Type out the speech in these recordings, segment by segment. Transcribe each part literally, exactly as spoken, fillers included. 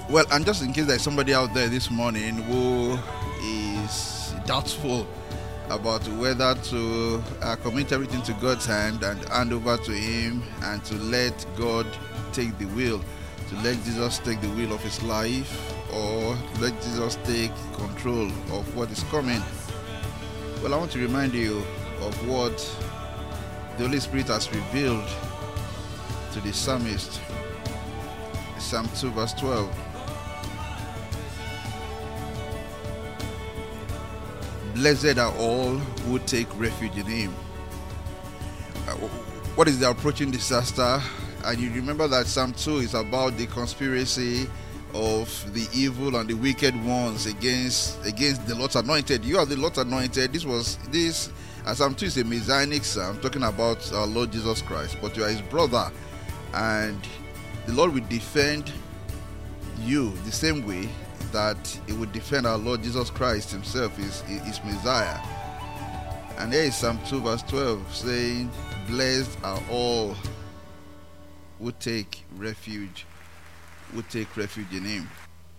Well, and just in case there's somebody out there this morning who is doubtful about whether to uh, commit everything to God's hand and hand over to Him and to let God take the wheel, to let Jesus take the wheel of his life, or let Jesus take control of what is coming. Well, I want to remind you of what the Holy Spirit has revealed to the psalmist. Psalm two verse twelve. Blessed are all who take refuge in Him. Uh, what is the approaching disaster? And you remember that Psalm two is about the conspiracy of the evil and the wicked ones against against the Lord's anointed. You are the Lord's anointed. This was this uh, Psalm two is a messianic psalm talking about our Lord Jesus Christ, but you are His brother, and the Lord will defend you the same way that He would defend our Lord Jesus Christ Himself, His, His Messiah. And here is Psalm two verse twelve saying, blessed are all who take refuge, who take refuge in Him.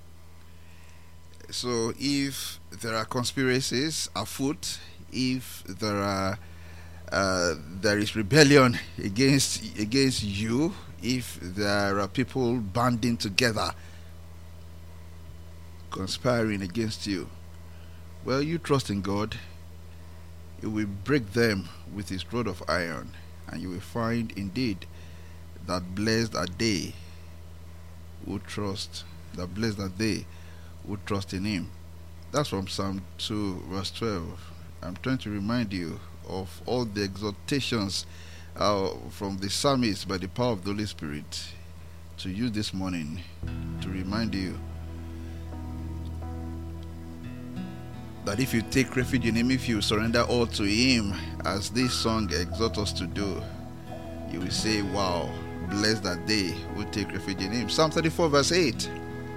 So if there are conspiracies afoot, if there are uh, there is rebellion against against you, if there are people banding together, conspiring against you, well, you trust in God. He will break them with His rod of iron, and you will find indeed that blessed are they who trust, that blessed are they who trust in Him. That's from Psalm two verse twelve. I'm trying to remind you of all the exhortations uh, from the psalmist by the power of the Holy Spirit to you this morning, to remind you that if you take refuge in Him, if you surrender all to Him, as this song exhorts us to do, you will say, wow, blessed are they who take refuge in Him. Psalm thirty-four verse eight.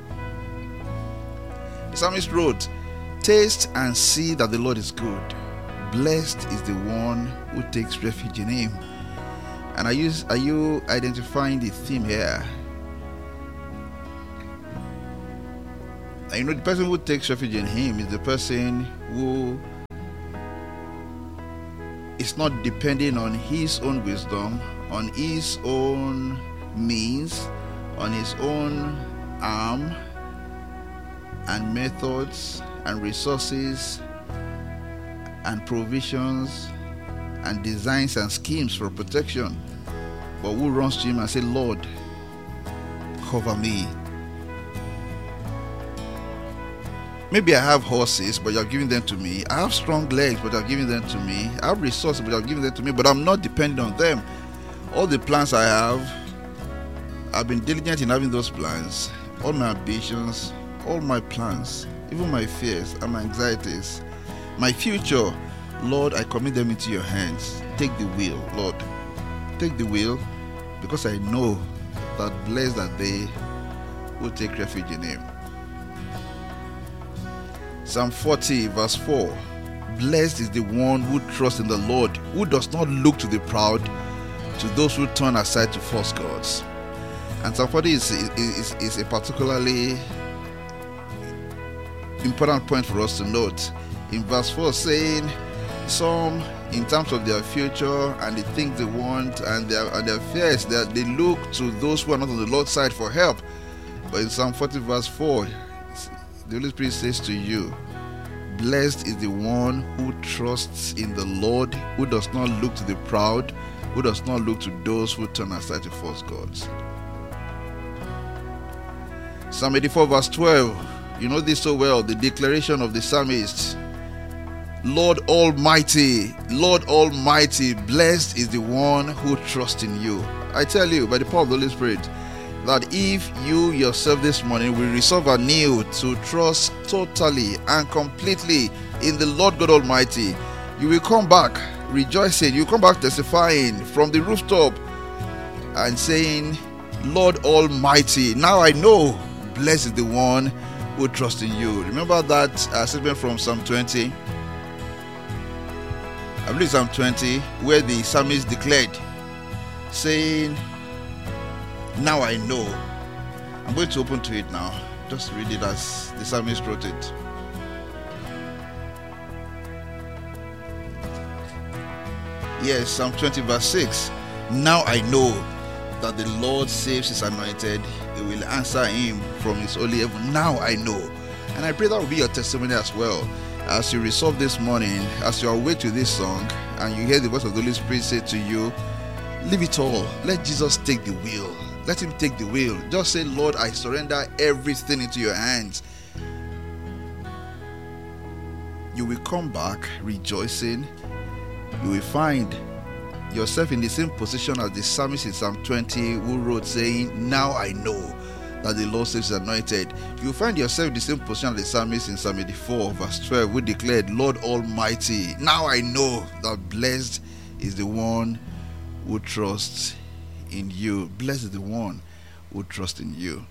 The psalmist wrote, taste and see that the Lord is good. Blessed is the one who takes refuge in Him. And are you, are you identifying the theme here? And you know, the person who takes refuge in Him is the person who is not depending on his own wisdom, on his own means, on his own arm and methods and resources and provisions and designs and schemes for protection, but who runs to Him and say, Lord, cover me. Maybe I have horses, but you have given them to me. I have strong legs, but you have given them to me. I have resources, but you have given them to me, but I'm not dependent on them. All the plans I have, I've been diligent in having those plans. All my ambitions, all my plans, even my fears and my anxieties, my future, Lord, I commit them into your hands. Take the wheel, Lord. Take the wheel, because I know that blessed are they who take refuge in Him. Psalm forty verse four. Blessed is the one who trusts in the Lord, who does not look to the proud, to those who turn aside to false gods. And Psalm forty is, is, is a particularly important point for us to note. In verse four saying, some in terms of their future and the things they want and their, and their fears, that they look to those who are not on the Lord's side for help. But in Psalm forty verse four, the Holy Spirit says to you, blessed is the one who trusts in the Lord, who does not look to the proud, who does not look to those who turn aside to false gods. Psalm eighty-four verse twelve. You know this so well, the declaration of the psalmist. Lord Almighty, Lord Almighty, blessed is the one who trusts in you. I tell you, by the power of the Holy Spirit, that if you yourself this morning will resolve anew to trust totally and completely in the Lord God Almighty, you will come back rejoicing, you will come back testifying from the rooftop and saying, Lord Almighty, now I know, blessed is the one who trusts in you. Remember that uh, statement from Psalm twenty? I believe Psalm twenty, where the psalmist declared, saying, now I know. I'm going to open to it now. Just read it as the psalmist wrote it. Yes, Psalm twenty verse six. Now I know that the Lord saves his anointed. He will answer him from his holy heaven. Now I know. And I pray that will be your testimony as well. As you resolve this morning, as you awake to this song, and you hear the voice of the Holy Spirit say to you, leave it all. Let Jesus take the wheel. Let him take the wheel. Just say, Lord, I surrender everything into your hands. You will come back rejoicing. You will find yourself in the same position as the psalmist in Psalm twenty, who wrote saying, now I know that the Lord saves his anointed. You will find yourself in the same position as the psalmist in Psalm eighty-four verse twelve, who declared, Lord Almighty, now I know that blessed is the one who trusts in you. Blessed is the one who trusts in you.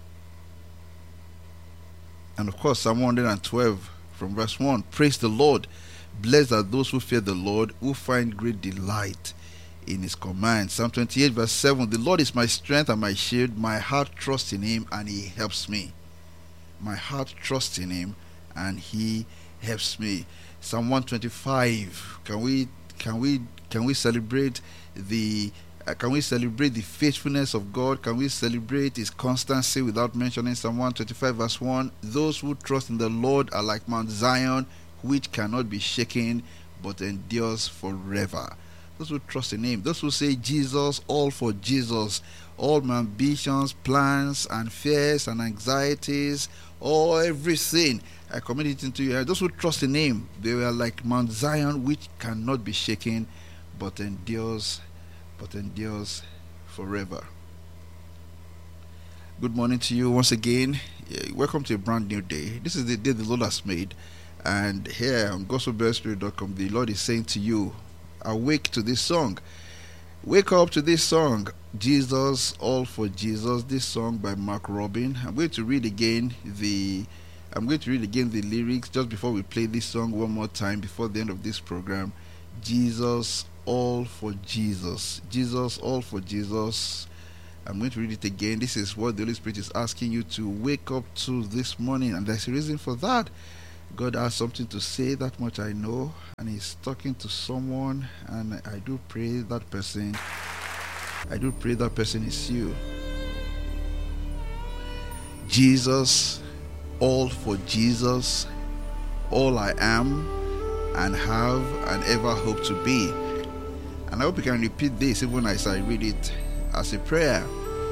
And of course, Psalm one hundred twelve from verse one, praise the Lord. Blessed are those who fear the Lord, who find great delight in his commands. Psalm twenty-eight verse seven, the Lord is my strength and my shield. My heart trusts in him and he helps me. My heart trusts in him and he helps me. Psalm one twenty-five, can we can we can we celebrate the uh, can we celebrate the faithfulness of God? Can we celebrate his constancy without mentioning Psalm one twenty-five verse one? Those who trust in the Lord are like Mount Zion, which cannot be shaken but endures forever. Those who trust in him, those who say, Jesus, all for Jesus, all my ambitions, plans and fears and anxieties, all everything, I commit it into your hands. Those who trust in him, they were like Mount Zion, which cannot be shaken but endures but endures forever. Good morning to you once again. Welcome to a brand new day. This is the day the Lord has made, and here on gospel bell spirit dot com, the Lord is saying to you, awake to this song. Wake up to this song, Jesus, all for Jesus. This song by Mark Robin. I'm going to read again the I'm going to read again the lyrics just before we play this song one more time before the end of this program. Jesus, all for Jesus. Jesus, all for Jesus. I'm going to read it again. This is what the Holy Spirit is asking you to wake up to this morning, and there's a reason for that. God has something to say, that much I know, and he's talking to someone, and I do pray that person I do pray that person is you. Jesus, all for Jesus, all I am and have and ever hope to be. And I hope you can repeat this even as I read it as a prayer.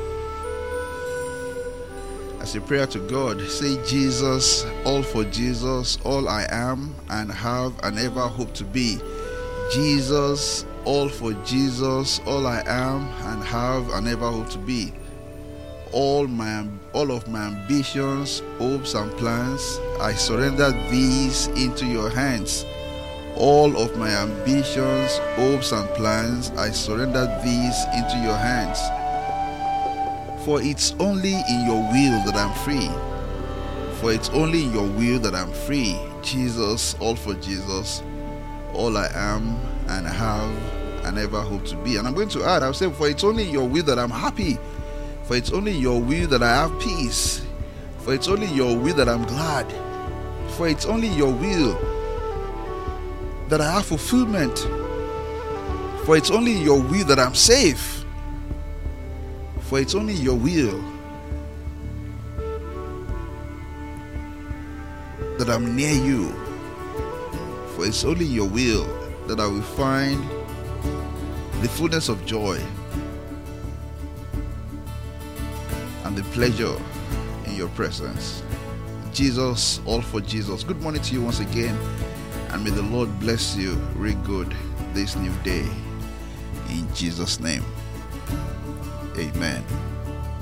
As a prayer to God. Say, Jesus, all for Jesus, all I am and have and ever hope to be. Jesus, all for Jesus, all I am and have and ever hope to be. All my all of my ambitions, hopes and plans, I surrender these into your hands. All of my ambitions, hopes and plans, I surrender these into your hands. For it's only in your will that I'm free. For it's only in your will that I'm free. Jesus, all for Jesus, all I am and have and ever hope to be. And I'm going to add, I'll say, for it's only in your will that I'm happy. For it's only in your will that I have peace. For it's only in your will that I'm glad. For it's only in your will that I have fulfillment. For it's only in your will that I'm safe. For it's only in your will that I'm near you. For it's only in your will that I will find the fullness of joy and the pleasure in your presence. Jesus, all for Jesus. Good morning to you once again, and may the Lord bless you real good this new day. In Jesus' name, amen.